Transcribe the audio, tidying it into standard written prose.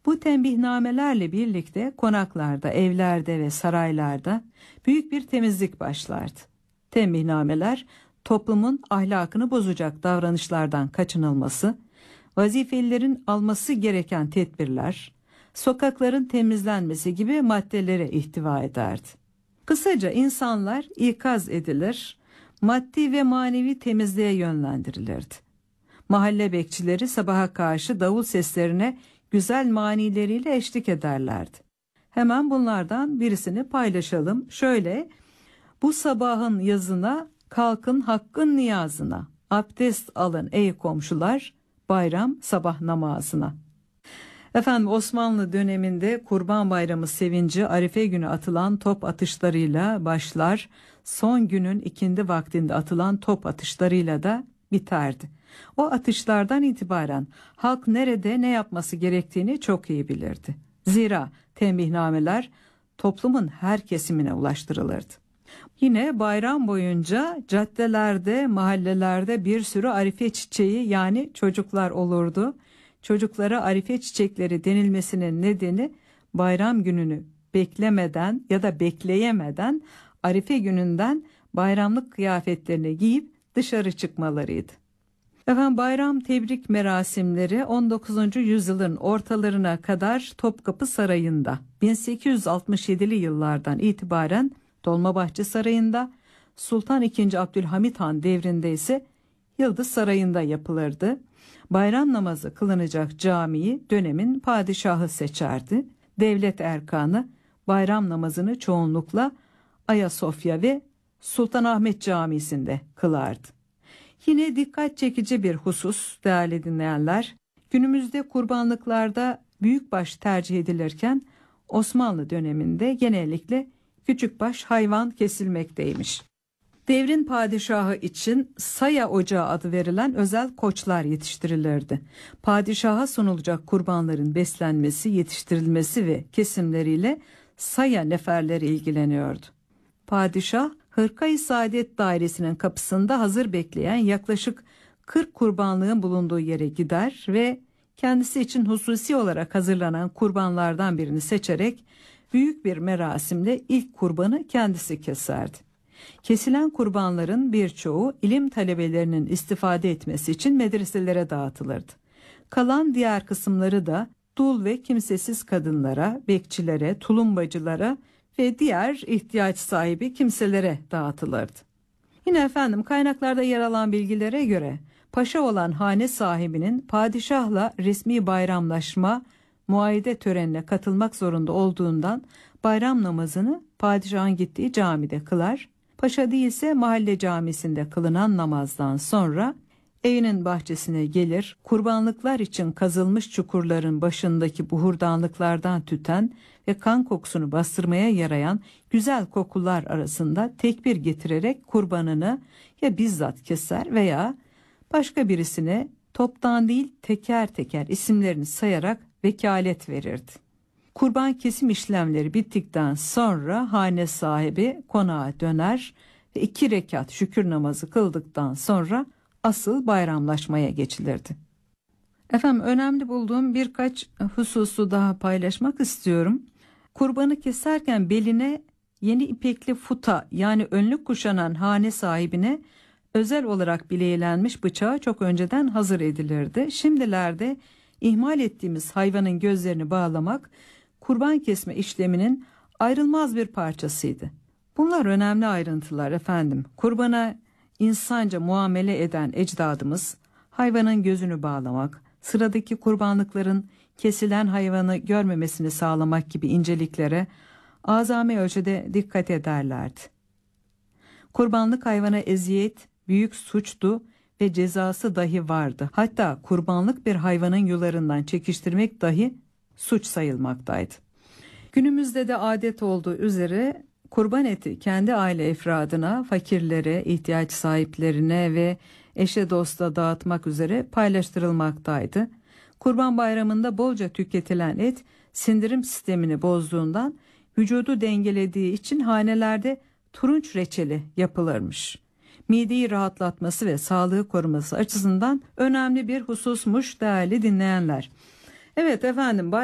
Bu tembihnamelerle birlikte konaklarda, evlerde ve saraylarda büyük bir temizlik başlardı. Tembihnameler toplumun ahlakını bozacak davranışlardan kaçınılması, vazifelilerin alması gereken tedbirler, sokakların temizlenmesi gibi maddelere ihtiva ederdi. Kısaca insanlar ikaz edilir, maddi ve manevi temizliğe yönlendirilirdi. Mahalle bekçileri sabaha karşı davul seslerine güzel manileriyle eşlik ederlerdi. Hemen bunlardan birisini paylaşalım. Şöyle: bu sabahın yazına, kalkın hakkın niyazına, abdest alın ey komşular, bayram sabah namazına. Efendim, Osmanlı döneminde Kurban Bayramı sevinci Arife günü atılan top atışlarıyla başlar, son günün ikindi vaktinde atılan top atışlarıyla da biterdi. O atışlardan itibaren halk nerede ne yapması gerektiğini çok iyi bilirdi. Zira tembihnameler toplumun her kesimine ulaştırılırdı. Yine bayram boyunca caddelerde, mahallelerde bir sürü arife çiçeği, yani çocuklar olurdu. Çocuklara arife çiçekleri denilmesinin nedeni bayram gününü beklemeden ya da bekleyemeden arife gününden bayramlık kıyafetlerini giyip dışarı çıkmalarıydı. Efendim, bayram tebrik merasimleri 19. yüzyılın ortalarına kadar Topkapı Sarayı'nda, 1867'li yıllardan itibaren Dolmabahçe Sarayı'nda, Sultan II. Abdülhamit Han devrinde ise Yıldız Sarayı'nda yapılırdı. Bayram namazı kılınacak camiyi dönemin padişahı seçerdi. Devlet erkanı bayram namazını çoğunlukla Ayasofya ve Sultanahmet Camisi'nde kılardı. Yine dikkat çekici bir husus değerli dinleyenler, günümüzde kurbanlıklarda büyükbaş tercih edilirken Osmanlı döneminde genellikle küçükbaş hayvan kesilmekteymiş. Devrin padişahı için saya ocağı adı verilen özel koçlar yetiştirilirdi. Padişaha sunulacak kurbanların beslenmesi, yetiştirilmesi ve kesimleriyle saya neferleri ilgileniyordu. Padişah, Hırka-i Saadet Dairesi'nin kapısında hazır bekleyen yaklaşık 40 kurbanlığın bulunduğu yere gider ve kendisi için hususi olarak hazırlanan kurbanlardan birini seçerek büyük bir merasimle ilk kurbanı kendisi keserdi. Kesilen kurbanların birçoğu ilim talebelerinin istifade etmesi için medreselere dağıtılırdı. Kalan diğer kısımları da dul ve kimsesiz kadınlara, bekçilere, tulumbacılara ve diğer ihtiyaç sahibi kimselere dağıtılırdı. Yine efendim, kaynaklarda yer alan bilgilere göre paşa olan hane sahibinin padişahla resmi bayramlaşma, muayede törenine katılmak zorunda olduğundan bayram namazını padişahın gittiği camide kılar, paşa değilse mahalle camisinde kılınan namazdan sonra evinin bahçesine gelir, kurbanlıklar için kazılmış çukurların başındaki buhurdanlıklardan tüten ve kan kokusunu bastırmaya yarayan güzel kokular arasında tekbir getirerek kurbanını ya bizzat keser veya başka birisine toptan değil teker teker isimlerini sayarak vekalet verirdi. Kurban kesim işlemleri bittikten sonra hane sahibi konağa döner ve 2 rekat şükür namazı kıldıktan sonra asıl bayramlaşmaya geçilirdi. Efendim, önemli bulduğum birkaç hususu daha paylaşmak istiyorum. Kurbanı keserken beline yeni ipekli futa, yani önlük kuşanan hane sahibine özel olarak bilyelenmiş bıçağı çok önceden hazır edilirdi. Şimdilerde ihmal ettiğimiz hayvanın gözlerini bağlamak kurban kesme işleminin ayrılmaz bir parçasıydı. Bunlar önemli ayrıntılar efendim. Kurbana insanca muamele eden ecdadımız hayvanın gözünü bağlamak, sıradaki kurbanlıkların kesilen hayvanı görmemesini sağlamak gibi inceliklere azami ölçüde dikkat ederlerdi. Kurbanlık hayvana eziyet büyük suçtu ve cezası dahi vardı. Hatta kurbanlık bir hayvanın yularından çekiştirmek dahi suç sayılmaktaydı. Günümüzde de adet olduğu üzere kurban eti kendi aile efradına, fakirlere, ihtiyaç sahiplerine ve eşe dosta dağıtmak üzere paylaştırılmaktaydı. Kurban Bayramı'nda bolca tüketilen et sindirim sistemini bozduğundan vücudu dengelediği için hanelerde turunç reçeli yapılırmış. Mideyi rahatlatması ve sağlığı koruması açısından önemli bir hususmuş değerli dinleyenler. Evet efendim,